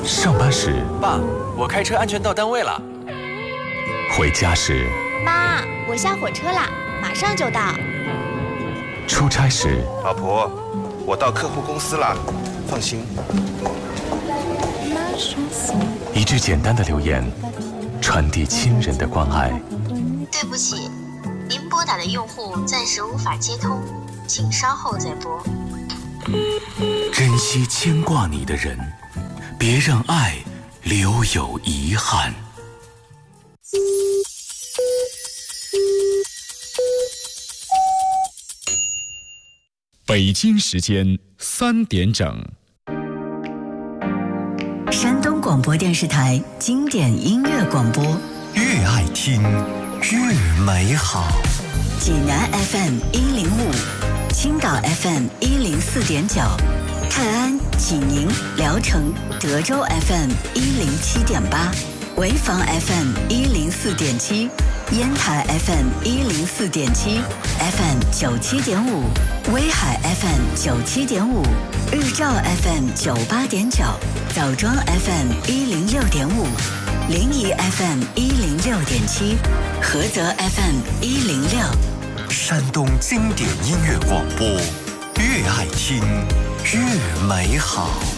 上班时， 爸，我开车安全到单位了。 回家时， 妈，我下火车啦，马上就到。 出差时， 老婆，我到客户公司啦，放心。 一句简单的留言，传递亲人的关爱。 对不起，您拨打的用户暂时无法接通，请稍后再拨。 珍惜牵挂你的人，别让爱留有遗憾。 北京时间3点整。 山东广播电视台经典音乐广播， 越爱听越美好。 济南 FM 105，青岛 FM 104.9，泰安、济宁、聊城、德州 FM 107.8，潍坊 FM 104.7，烟台 FM 104.7，FM 97.5，威海 FM 97.5，日照 FM 98.9，枣庄 FM 106.5，临沂 FM 106.7，菏泽 FM 106。 山东经典音乐广播，越爱听越美好。